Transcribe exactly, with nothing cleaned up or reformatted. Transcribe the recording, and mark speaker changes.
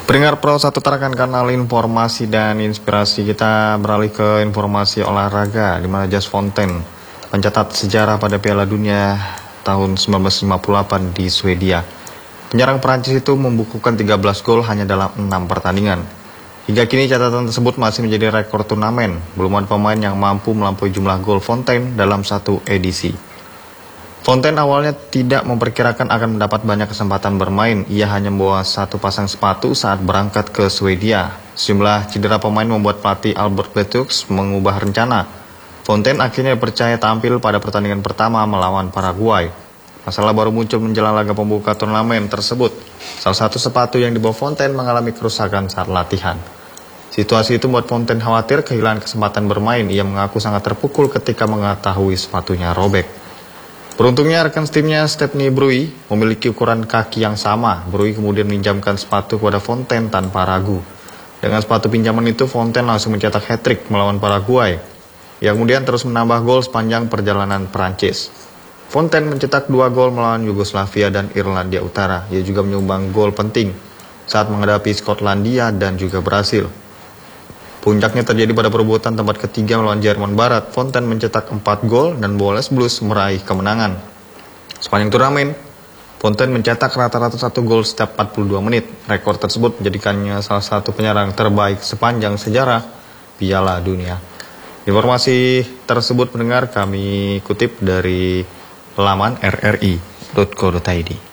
Speaker 1: Pendengar Pro satu tarakan kanal informasi dan inspirasi, kita beralih ke informasi olahraga di mana Jas Fontaine mencatat sejarah pada Piala Dunia tahun seribu sembilan ratus lima puluh delapan di Swedia. Penyerang Prancis itu membukukan tiga belas gol hanya dalam enam pertandingan. Hingga kini catatan tersebut masih menjadi rekor turnamen. Belum ada pemain yang mampu melampaui jumlah gol Fontaine dalam satu edisi. Fontaine awalnya tidak memperkirakan akan mendapat banyak kesempatan bermain. Ia hanya membawa satu pasang sepatu saat berangkat ke Swedia. Sejumlah cedera pemain membuat pelatih Albert Betux mengubah rencana. Fontaine akhirnya dipercaya tampil pada pertandingan pertama melawan Paraguay. Masalah baru muncul menjelang laga pembuka turnamen tersebut. Salah satu sepatu yang dibawa Fontaine mengalami kerusakan saat latihan. Situasi itu membuat Fontaine khawatir kehilangan kesempatan bermain. Ia mengaku sangat terpukul ketika mengetahui sepatunya robek. Beruntungnya rekan timnya Stephanie Brui memiliki ukuran kaki yang sama. Brui kemudian meminjamkan sepatu kepada Fontaine tanpa ragu. Dengan sepatu pinjaman itu, Fontaine langsung mencetak hat-trick melawan Paraguay. Ia kemudian terus menambah gol sepanjang perjalanan Prancis. Fontaine mencetak dua gol melawan Yugoslavia dan Irlandia Utara. Ia juga menyumbang gol penting saat menghadapi Skotlandia dan juga Brasil. Puncaknya terjadi pada perebutan tempat ketiga melawan Jerman Barat. Fontaine mencetak empat gol dan Boles Blues meraih kemenangan. Sepanjang turnamen, Fontaine mencetak rata-rata satu gol setiap empat puluh dua menit. Rekor tersebut menjadikannya salah satu penyerang terbaik sepanjang sejarah Piala Dunia. Informasi tersebut pendengar kami kutip dari laman r r i titik co titik i d.